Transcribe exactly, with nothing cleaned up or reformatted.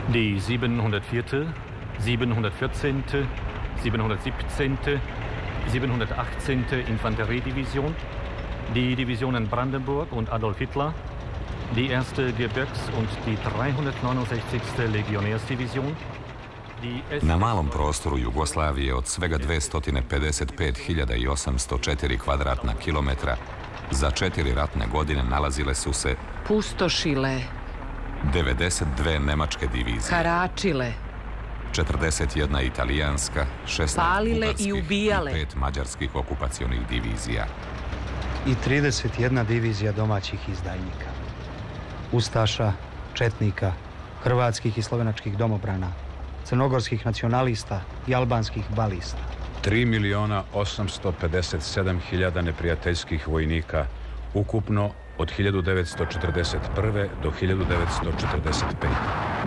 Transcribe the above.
Die siebenhundertvierte, siebenhundertvierzehnte, siebenhundertsiebzehnte, siebenhundertachtzehnte Infanteriedivision, die Divisionen Brandenburg und Adolf Hitler, die erste Gebirgs- und die dreihundertneunundsechzigste Legionärsdivision. Na malom prostoru Jugoslavije od svega dvesta pedeset pet hiljada osamsto četiri kvadratna kilometra za četiri ratne godine nalazile su se pustošile, devedeset dve nemačke divizije, haračile, četrdeset jedna italijanska, šesnaest palile bugarskih i ubijale, i pet mađarskih okupacionih divizija. I trideset jedna divizija domaćih izdajnika. Ustaša, četnika, hrvatskih i slovenačkih domobrana, crnogorskih nacionalista i albanskih balista. tri miliona osamsto pedeset sedam hiljada neprijateljskih vojnika, ukupno od hiljadu devetsto četrdeset prve do hiljadu devetsto četrdeset pete.